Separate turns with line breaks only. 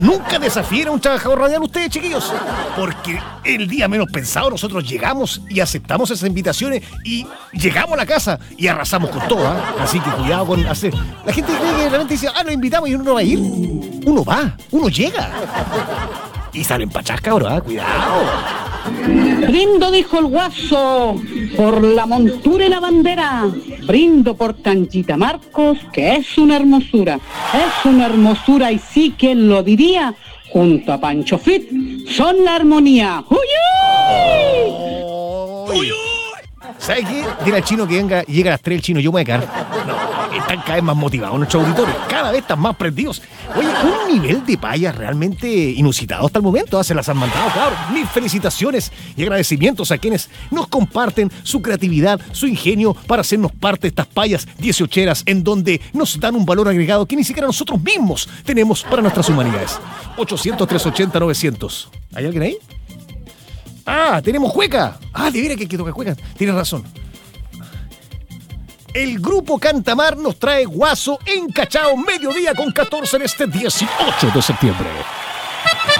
Nunca desafíen a un trabajador radial ustedes, chiquillos, porque el día menos pensado nosotros llegamos y aceptamos esas invitaciones y llegamos a la casa y arrasamos con todo, ¿eh? Así que cuidado con hacer... La gente cree que realmente dice, lo invitamos y uno no va a ir. Uno va, uno llega. Y salen pachas, cabrón, cuidado.
Brindo, dijo el Guaso, por la montura y la bandera. Brindo por Tanguita Marcos, que es una hermosura. Es una hermosura y sí, ¿quién lo diría? Junto a Pancho Fit, son la armonía. ¡Uy!
¡Uy! ¿Sabes qué? Dile al chino que venga y llega a las 3 el chino, yo me voy a quedar. No, están cada vez más motivados nuestros auditores, cada vez están más prendidos. Oye, un nivel de payas realmente inusitado hasta el momento, se las han mandado, claro. Mis felicitaciones y agradecimientos a quienes nos comparten su creatividad, su ingenio para hacernos parte de estas payas 18eras en donde nos dan un valor agregado que ni siquiera nosotros mismos tenemos para nuestras humanidades. 800-380-900. ¿Hay alguien ahí? Tenemos Cueca. De veras que hay que tocar Cueca. Tienes razón. El grupo Cantamar nos trae Guaso Encachao, mediodía con 14 en este 18 de septiembre.